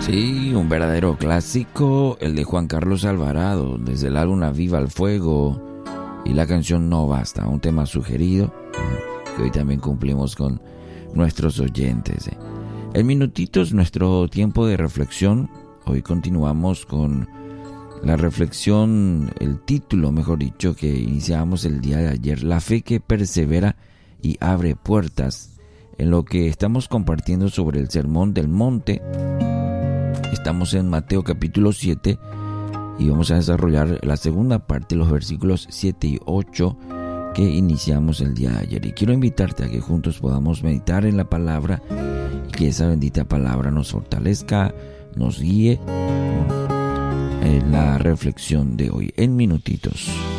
Sí, un verdadero clásico, el de Juan Carlos Alvarado, desde el álbum Viva el Fuego, y la canción No Basta, un tema sugerido que hoy también cumplimos con nuestros oyentes. En minutitos, nuestro tiempo de reflexión. Hoy continuamos con la reflexión, el título, mejor dicho, que iniciamos el día de ayer, la fe que persevera y abre puertas, en lo que estamos compartiendo sobre el Sermón del Monte. Estamos en Mateo capítulo 7 y vamos a desarrollar la segunda parte, los versículos 7 y 8 que iniciamos el día de ayer. Y quiero invitarte a que juntos podamos meditar en la palabra y que esa bendita palabra nos fortalezca, nos guíe en la reflexión de hoy, en minutitos.